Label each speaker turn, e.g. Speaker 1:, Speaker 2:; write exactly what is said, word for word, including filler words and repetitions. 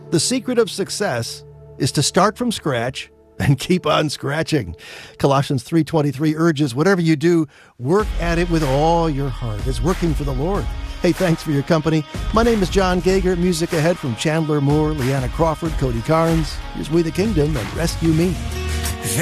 Speaker 1: The secret of success is to start from scratch and keep on scratching. Colossians three twenty-three urges, whatever you do, work at it with all your heart. It's working for the Lord. Hey, thanks for your company. My name is John Gager. Music ahead from Chandler Moore, Leanna Crawford, Cody Carnes. Here's We the Kingdom and Rescue Me.